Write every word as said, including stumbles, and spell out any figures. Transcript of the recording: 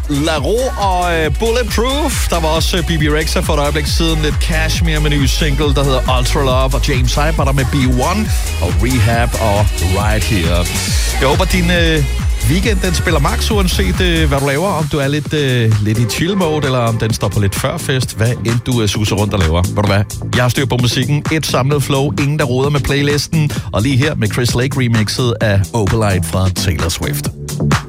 Larue og uh, Bulletproof. Der var også uh, B B Rexha for et øjeblik siden. Lidt Cashmere med ny single, der hedder Ultra Love. Og James Hype var der med B one og Rehab og Right Here. Jeg håber, din uh, weekend den spiller max, uanset uh, hvad du laver. Om du er lidt, uh, lidt i chill mode, eller om den står på lidt førfest. Hvad end du uh, suser rundt og laver. Ved du hvad? Jeg har styr på musikken. Et samlet flow. Ingen der roder med playlisten. Og lige her med Chris Lake remixet af Opalite fra Taylor Swift.